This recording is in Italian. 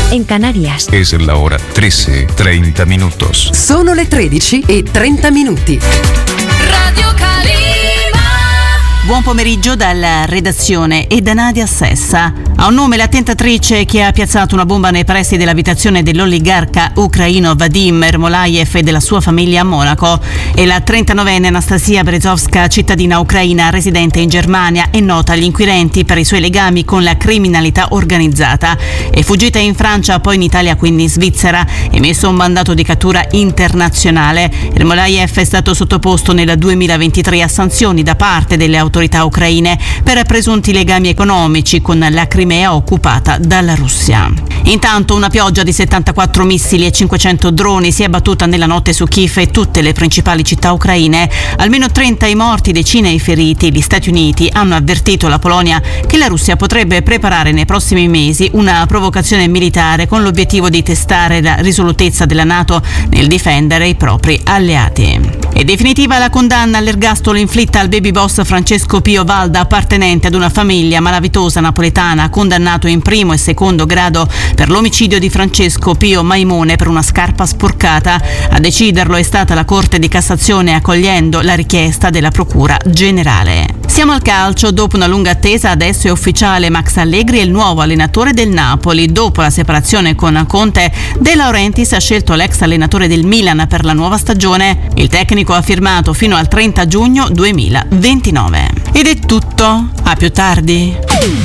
en Canarias. Es la hora 13:30. Sono le 13:30. Radio Calima. Buon pomeriggio dalla redazione e da Nadia Sessa. Ha un nome l'attentatrice che ha piazzato una bomba nei pressi dell'abitazione dell'oligarca ucraino Vadim Ermolaev e della sua famiglia a Monaco. È la 39enne Anastasia Berezovska, cittadina ucraina residente in Germania e nota agli inquirenti per i suoi legami con la criminalità organizzata. È fuggita in Francia, poi in Italia, quindi in Svizzera, emesso un mandato di cattura internazionale. Ermolaev è stato sottoposto nel 2023 a sanzioni da parte delle autorità ucraine per presunti legami economici con la Crimea occupata dalla Russia. Intanto una pioggia di 74 missili e 500 droni si è abbattuta nella notte su Kiev e tutte le principali città ucraine. Almeno 30 i morti, decine i feriti. Gli Stati Uniti hanno avvertito la Polonia che la Russia potrebbe preparare nei prossimi mesi una provocazione militare con l'obiettivo di testare la risolutezza della NATO nel difendere i propri alleati. È definitiva la condanna all'ergastolo inflitta al baby boss Francesco Pio Valda, appartenente ad una famiglia malavitosa napoletana, condannato in primo e secondo grado per l'omicidio di Francesco Pio Maimone per una scarpa sporcata. A deciderlo è stata la Corte di Cassazione, accogliendo la richiesta della Procura Generale. Siamo al calcio. Dopo una lunga attesa, adesso è ufficiale: Max Allegri è il nuovo allenatore del Napoli. Dopo la separazione con Conte, De Laurentiis ha scelto l'ex allenatore del Milan per la nuova stagione. Il tecnico ha firmato fino al 30 giugno 2029. Ed è tutto. A più tardi.